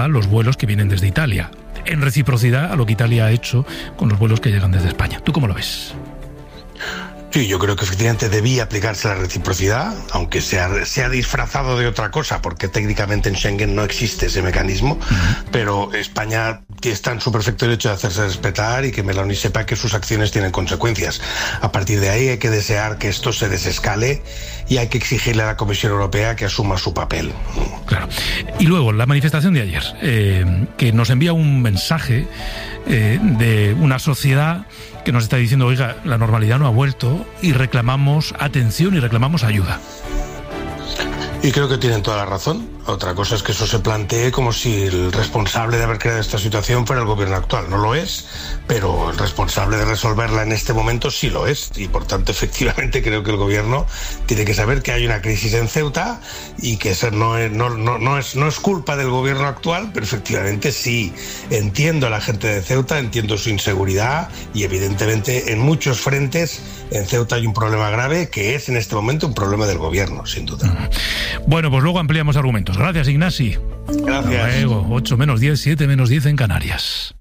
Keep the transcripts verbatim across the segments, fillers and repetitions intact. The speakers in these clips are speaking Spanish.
a los vuelos que vienen desde Italia, en reciprocidad a lo que Italia ha hecho con los vuelos que llegan desde España. ¿Tú cómo lo ves? Sí, yo creo que efectivamente debía aplicarse la reciprocidad, aunque sea, sea disfrazado de otra cosa, porque técnicamente en Schengen no existe ese mecanismo, uh-huh. pero España está en su perfecto derecho de hacerse respetar y que Meloni sepa que sus acciones tienen consecuencias. A partir de ahí hay que desear que esto se desescale y hay que exigirle a la Comisión Europea que asuma su papel. Claro. Y luego, la manifestación de ayer, eh, que nos envía un mensaje eh, de una sociedad que nos está diciendo, oiga, la normalidad no ha vuelto y reclamamos atención y reclamamos ayuda. Y creo que tienen toda la razón. Otra cosa es que eso se plantee como si el responsable de haber creado esta situación fuera el gobierno actual. No lo es, pero el responsable de resolverla en este momento sí lo es. Y por tanto, efectivamente, creo que el gobierno tiene que saber que hay una crisis en Ceuta y que eso no es, no, no, no es, no es culpa del gobierno actual, pero efectivamente sí. Entiendo a la gente de Ceuta, entiendo su inseguridad y evidentemente en muchos frentes en Ceuta hay un problema grave que es en este momento un problema del gobierno, sin duda. Bueno, pues luego ampliamos argumentos. Gracias, Ignasi. Gracias. Luego, ocho menos diez, siete menos diez en Canarias.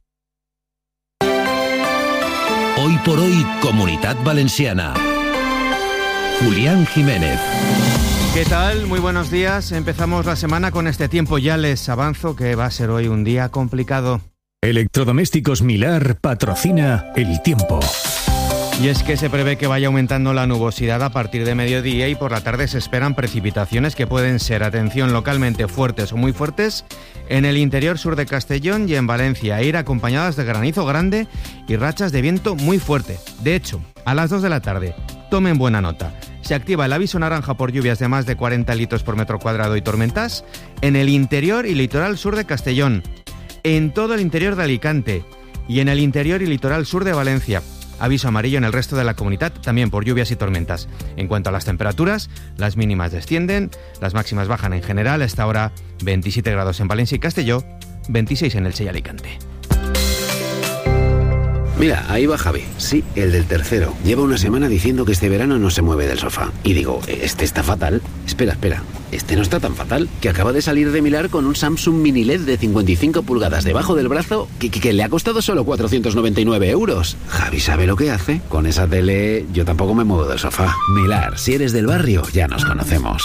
Hoy por hoy, Comunitat Valenciana. Julián Jiménez. ¿Qué tal? Muy buenos días. Empezamos la semana con este tiempo. Ya les avanzo que va a ser hoy un día complicado. Electrodomésticos Milar patrocina el tiempo. Y es que se prevé que vaya aumentando la nubosidad a partir de mediodía y por la tarde se esperan precipitaciones que pueden ser, atención, localmente fuertes o muy fuertes en el interior sur de Castellón y en Valencia, e ir acompañadas de granizo grande y rachas de viento muy fuerte. De hecho, a las dos de la tarde, tomen buena nota, se activa el aviso naranja por lluvias de más de cuarenta litros por metro cuadrado y tormentas en el interior y litoral sur de Castellón, en todo el interior de Alicante y en el interior y litoral sur de Valencia. Aviso amarillo en el resto de la comunidad, también por lluvias y tormentas. En cuanto a las temperaturas, las mínimas descienden, las máximas bajan en general, a esta hora veintisiete grados en Valencia y Castelló, veintiséis en Elche y Alicante. Mira, ahí va Javi, sí, el del tercero. Lleva una semana diciendo que este verano no se mueve del sofá. Y digo, este está fatal. Espera, espera, este no está tan fatal, que acaba de salir de Milar con un Samsung Mini L E D de cincuenta y cinco pulgadas debajo del brazo que, que, que le ha costado solo cuatrocientos noventa y nueve euros. Javi sabe lo que hace. Con esa tele yo tampoco me muevo del sofá. Milar, si eres del barrio, ya nos conocemos.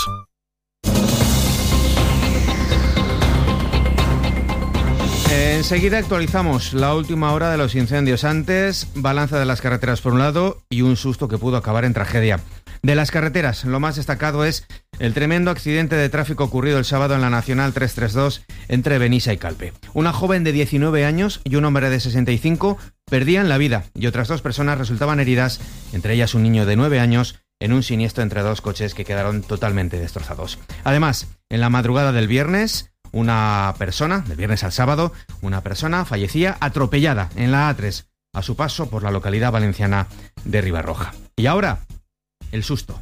Enseguida actualizamos la última hora de los incendios. Antes, balanza de las carreteras por un lado y un susto que pudo acabar en tragedia. De las carreteras, lo más destacado es el tremendo accidente de tráfico ocurrido el sábado en la Nacional trescientos treinta y dos entre Benissa y Calpe. Una joven de diecinueve años y un hombre de sesenta y cinco perdían la vida y otras dos personas resultaban heridas, entre ellas un niño de nueve años, en un siniestro entre dos coches que quedaron totalmente destrozados. Además, en la madrugada del viernes, una persona, del viernes al sábado, una persona fallecía atropellada en la A tres, a su paso por la localidad valenciana de Ribarroja. Y ahora, el susto.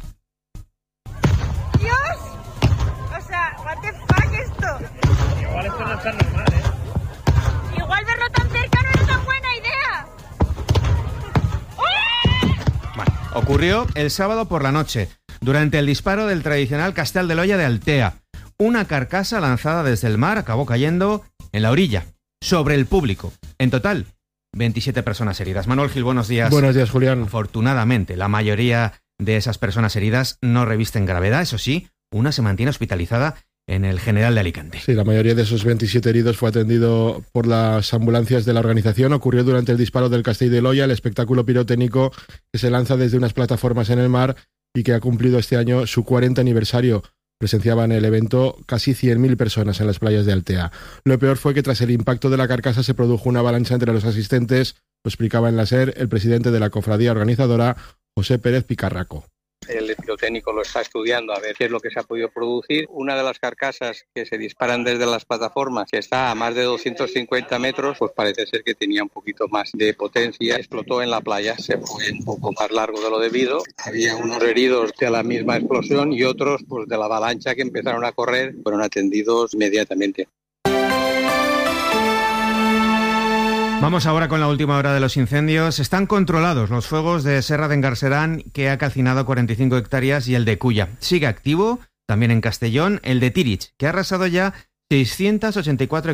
¡Dios! O sea, what the fuck esto. Igual esto no está normal, ¿eh? Igual verlo tan cerca no era tan buena idea. Bueno, ocurrió el sábado por la noche, durante el disparo del tradicional Castel de Loya de Altea. Una carcasa lanzada desde el mar acabó cayendo en la orilla, sobre el público. En total, veintisiete personas heridas. Manuel Gil, buenos días. Buenos días, Julián. Afortunadamente, la mayoría de esas personas heridas no revisten gravedad. Eso sí, una se mantiene hospitalizada en el General de Alicante. Sí, la mayoría de esos veintisiete heridos fue atendido por las ambulancias de la organización. Ocurrió durante el disparo del Castell de Loya, el espectáculo pirotécnico que se lanza desde unas plataformas en el mar y que ha cumplido este año su cuarenta aniversario. Presenciaban el evento casi cien mil personas en las playas de Altea. Lo peor fue que tras el impacto de la carcasa se produjo una avalancha entre los asistentes, lo explicaba en la SER el presidente de la cofradía organizadora, José Pérez Picarraco. El pirotécnico lo está estudiando a ver qué es lo que se ha podido producir. Una de las carcasas que se disparan desde las plataformas, que está a más de doscientos cincuenta metros, pues parece ser que tenía un poquito más de potencia. Explotó en la playa, se fue un poco más largo de lo debido. Había unos heridos de la misma explosión y otros pues de la avalancha que empezaron a correr, fueron atendidos inmediatamente. Vamos ahora con la última hora de los incendios. Están controlados los fuegos de Serra de Engarserán, que ha calcinado cuarenta y cinco hectáreas, y el de Culla. Sigue activo, también en Castellón, el de Tirich, que ha arrasado ya seiscientas ochenta y cuatro